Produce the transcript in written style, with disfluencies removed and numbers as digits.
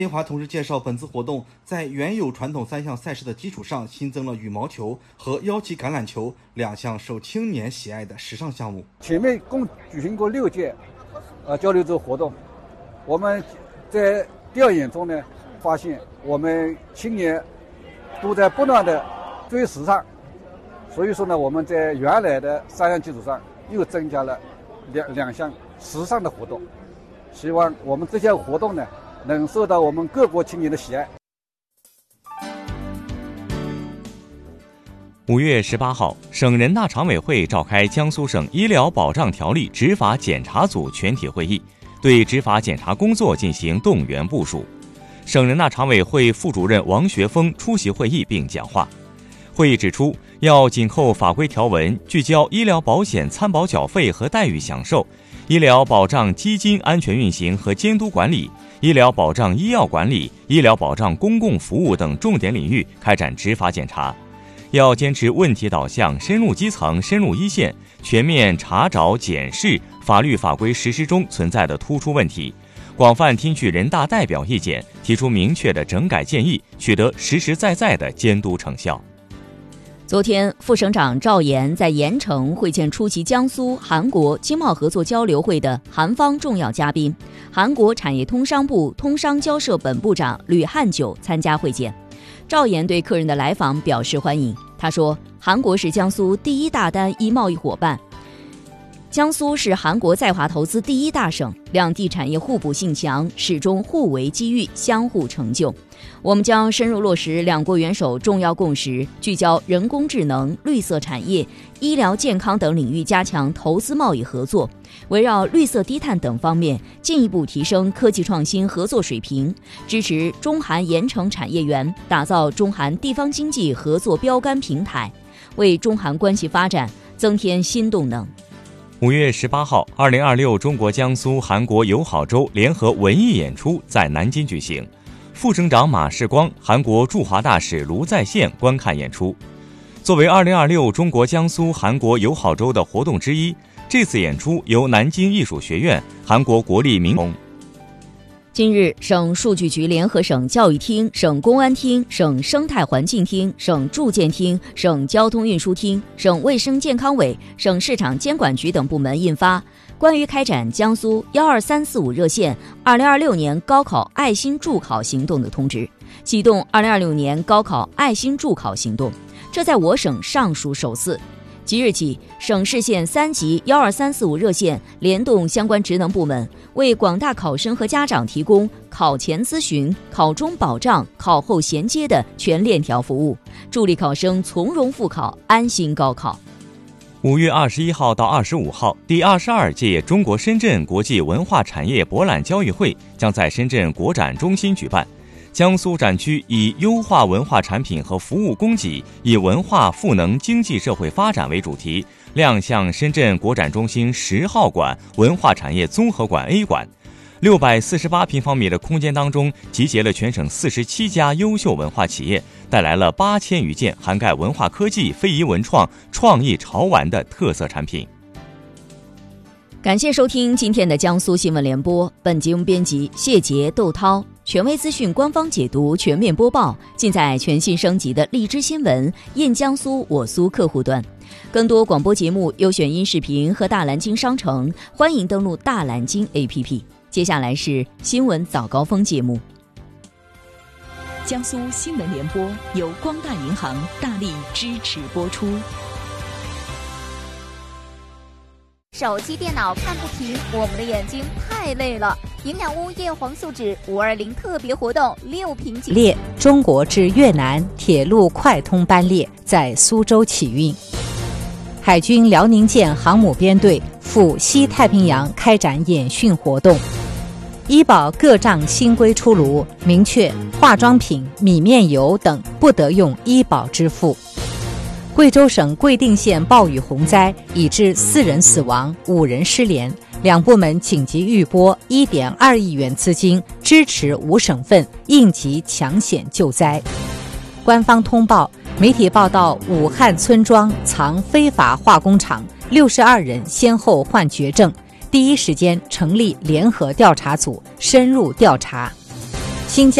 金华同志介绍，本次活动在原有传统3项赛事的基础上，新增了羽毛球和腰旗橄榄球2项受青年喜爱的时尚项目。 前面共举行过6届交流组活动，我们在调研中呢，发现我们青年都在不断的追时尚，所以说呢，我们在原来的3项基础上又增加了两项时尚的活动，希望我们这些活动呢能受到我们各国青年的喜爱。 5月18号，省人大常委会召开江苏省医疗保障条例执法检查组全体会议，对执法检查工作进行动员部署。省人大常委会副主任王学峰出席会议并讲话。会议指出，要紧扣法规条文，聚焦医疗保险参保缴费和待遇享受、医疗保障基金安全运行和监督管理、医疗保障医药管理、医疗保障公共服务等重点领域开展执法检查。要坚持问题导向，深入基层、深入一线，全面查找检视法律法规实施中存在的突出问题，广泛听取人大代表意见，提出明确的整改建议，取得实实在在的监督成效。 昨天，副省长赵岩在盐城会见出席江苏、韩国经贸合作交流会的韩方重要嘉宾，韩国产业通商部通商交涉本部长吕汉九参加会见。赵岩对客人的来访表示欢迎，他说，韩国是江苏第一大单一贸易伙伴，江苏是韩国在华投资第一大省，两地产业互补性强，始终互为机遇，相互成就。我们将深入落实两国元首重要共识，聚焦人工智能、绿色产业、医疗健康等领域加强投资贸易合作，围绕绿色低碳等方面进一步提升科技创新合作水平，支持中韩盐城产业园，打造中韩地方经济合作标杆平台，为中韩关系发展增添新动能。 5月18号，2026中国江苏韩国友好周联合文艺演出在南京举行。副省长马世光、韩国驻华大使卢在宪观看演出。作为2026中国江苏韩国友好周的活动之一，这次演出由南京艺术学院、韩国国立民工。 近日，省数据局联合省教育厅、省公安厅、省生态环境厅、省住建厅、省交通运输厅、省卫生健康委、省市场监管局等部门印发关于开展江苏12345热线2026年高考爱心助考行动的通知，启动2026年高考爱心助考行动，这在我省尚属首次。即日起，省市县3级12345热线联动相关职能部门，为广大考生和家长提供考前咨询、考中保障、考后衔接的全链条服务，助力考生从容复考，安心高考。 5月21号到25号，第22届中国深圳国际文化产业博览交易会将在深圳国展中心举办。江苏展区以优化文化产品和服务供给，以文化赋能经济社会发展为主题，亮相深圳国展中心10号馆文化产业综合馆 A 馆。648平方米的空间当中，集结了全省47家优秀文化企业，带来了8000余件涵盖文化科技、非遗文创、创意潮玩的特色产品。 感谢收听今天的江苏新闻联播，本节目编辑谢杰、窦涛，权威资讯官方解读全面播报尽在全新升级的荔枝新闻印江苏我苏客户端。更多广播节目、优选音视频和大蓝鲸商城，欢迎登录大蓝鲸 APP。接下来是新闻早高峰节目。 江苏新闻联播由光大银行大力支持播出。 手机电脑看不停，我们的眼睛太累了。营养屋叶黄素酯520特别活动，6瓶列中国至越南铁路快通班列在苏州启运。海军辽宁舰航母编队赴西太平洋开展演训活动。医保各账新规出炉，明确化妆品、米面油等不得用医保支付。贵州省贵定县暴雨洪灾，已致4人死亡、5人失联，两部门紧急预拨1.2亿元资金，支持5省份应急抢险救灾。官方通报，媒体报道武汉村庄藏非法化工厂，62人先后患绝症，第一时间成立联合调查组深入调查。 新疆